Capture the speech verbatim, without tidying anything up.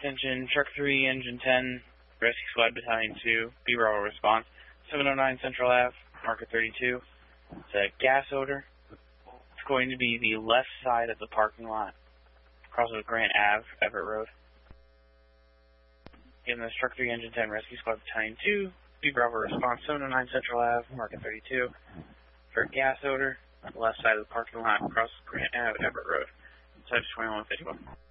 Attention, Truck three, Engine ten, Rescue Squad Battalion two, B Bravo response, seven oh nine Central Ave, marker thirty-two. It's a gas odor. It's going to be the left side of the parking lot, across with Grant Ave, Everett Road. Again, this Truck three, Engine ten, Rescue Squad Battalion two, B Bravo response, seven oh nine Central Ave, marker thirty-two. For gas odor, left side of the parking lot, across Grant Ave, Everett Road. Type twenty-one fifty-one.